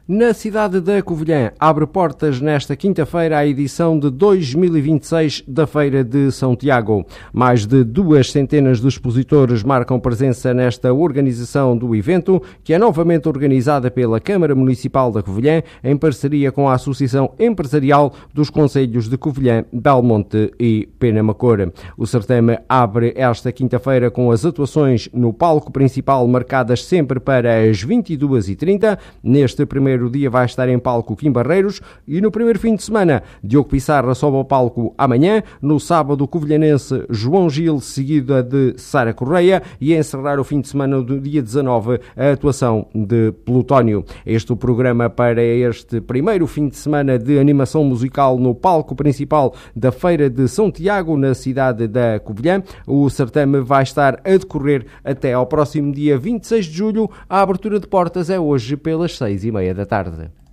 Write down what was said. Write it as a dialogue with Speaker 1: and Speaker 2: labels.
Speaker 1: Na cidade da Covilhã, abre portas nesta quinta-feira a edição de 2026 da Feira de São Tiago. Mais de 200 de expositores marcam presença nesta organização do evento, que é novamente organizada pela Câmara Municipal da Covilhã, em parceria com a Associação Empresarial dos Concelhos de Covilhã, Belmonte e Penamacor. O certame abre esta quinta-feira com as atuações no palco principal marcadas sempre para as 22h30. Neste primeiro dia vai estar em palco Kim Barreiros e no primeiro fim de semana Diogo Pissarra sobe ao palco amanhã. No sábado, o covilhanense João Gil, seguida de Sara Correia, e a encerrar o fim de semana do dia 19 a atuação de Plutónio. Este é o programa para este primeiro fim de semana de animação musical no palco principal da Feira de São Tiago, na cidade da Covilhã. O certame vai estar a decorrer até ao próximo dia 26 de julho. A abertura de portas é hoje pelas 6h30 da tarde.